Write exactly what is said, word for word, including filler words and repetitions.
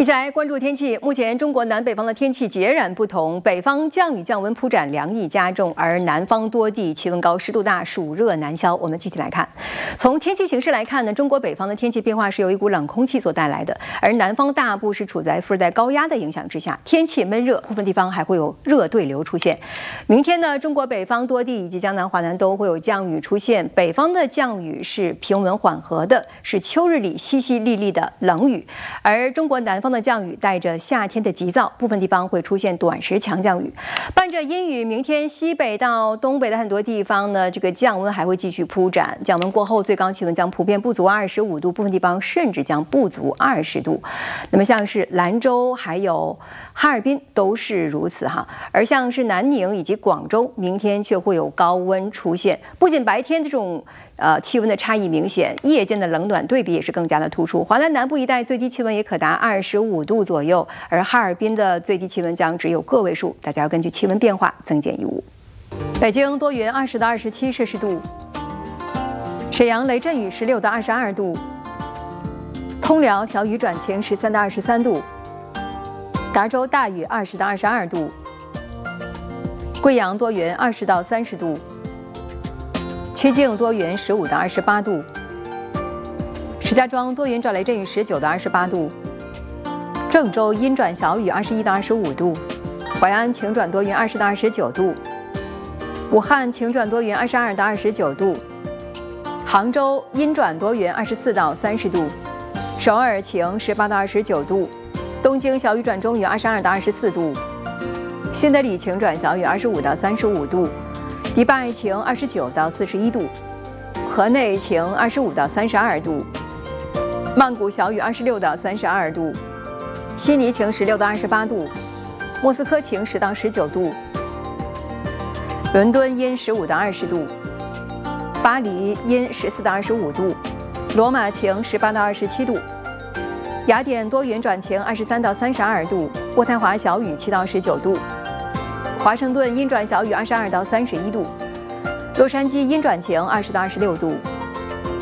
一起来关注天气。目前中国南北方的天气截然不同，北方降雨降温铺展，凉意加重，而南方多地气温高，湿度大，暑热难消。我们具体来看，从天气形势来看呢，中国北方的天气变化是由一股冷空气所带来的，而南方大部是处在副热带高压的影响之下，天气闷热，部分地方还会有热对流出现。明天呢，中国北方多地以及江南、华南都会有降雨出现，北方的降雨是平稳缓和的，是秋日里淅淅沥沥的冷雨，而中国南方的降雨带着夏天的急躁，部分地方会出现短时强降雨，伴着阴雨。明天西北到东北的很多地方呢，这个降温还会继续铺展。降温过后，最高气温将普遍不足二十五度，部分地方甚至将不足二十度。那么像是兰州还有哈尔滨都是如此哈，而像是南宁以及广州，明天却会有高温出现。不仅白天这种呃气温的差异明显，夜间的冷暖对比也是更加的突出。华南南部一带最低气温也可达二十五度左右，而哈尔滨的最低气温将只有个位数，大家要根据气温变化增减衣物。北京多云，二十到二十七摄氏度；沈阳雷阵雨，十六到二十二度；通辽小雨转晴，十三到二十三度；达州大雨，二十到二十二度；贵阳多云，二十到三十度；曲靖多云，十五到二十八度；石家庄多云转雷阵雨，十九到二十八度；郑州阴转小雨，二十一到二十五度；淮安晴转多云，二十到二十九度；武汉晴转多云，二十二到二十九度；杭州阴转多云，二十四到三十度；首尔晴，十八到二十九度；东京小雨转中雨，二十二到二十四度；新德里晴转小雨，二十五到三十五度；迪拜晴，二十九到四十一度；河内晴，二十五到三十二度；曼谷小雨，二十六到三十二度；悉尼晴，十六到二十八度；莫斯科晴，十到十九度；伦敦阴，十五到二十度；巴黎阴，十四到二十五度；罗马晴，十八到二十七度；雅典多云转晴，二十三到三十二度；渥太华小雨，七到十九度；华盛顿阴转小雨，二十二到三十一度；洛杉矶阴转晴，二十到二十六度；